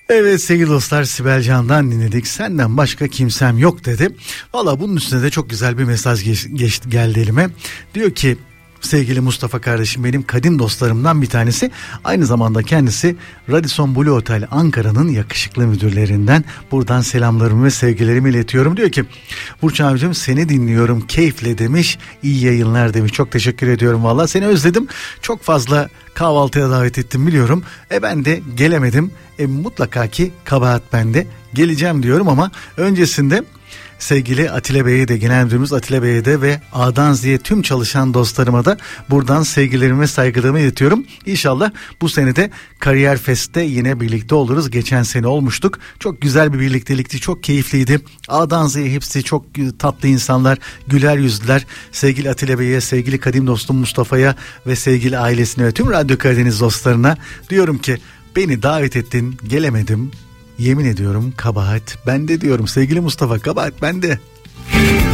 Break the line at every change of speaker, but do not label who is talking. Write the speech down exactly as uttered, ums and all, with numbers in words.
Evet sevgili dostlar, Sibel Can'dan dinledik. Senden başka kimsem yok dedi. Valla bunun üstüne de çok güzel bir mesaj geç, geç, geldi elime. Diyor ki sevgili Mustafa kardeşim, benim kadim dostlarımdan bir tanesi. Aynı zamanda kendisi Radisson Blu Otel Ankara'nın yakışıklı müdürlerinden. Buradan selamlarımı ve sevgilerimi iletiyorum. Diyor ki Burç abicim seni dinliyorum keyifle demiş. İyi yayınlar demiş. Çok teşekkür ediyorum valla. Seni özledim. Çok fazla kahvaltıya davet ettim biliyorum. E ben de gelemedim. E mutlaka ki kabahat bende. Geleceğim diyorum ama öncesinde sevgili Atilla Bey'e de, Genel Müdürümüz Atilla Bey'e de ve A'dan Z'ye tüm çalışan dostlarıma da buradan sevgilerimi ve saygılarımı iletiyorum. İnşallah bu sene de Kariyer Fest'te yine birlikte oluruz. Geçen sene olmuştuk. Çok güzel bir birliktelikti. Çok keyifliydi. A'dan Z'ye hepsi çok tatlı insanlar. Güler yüzlüler. Sevgili Atilla Bey'e, sevgili kadim dostum Mustafa'ya ve sevgili ailesine ve tüm Radyo Karadeniz dostlarına diyorum ki beni davet ettin, gelemedim. Yemin ediyorum kabahat bende diyorum sevgili Mustafa, kabahat bende.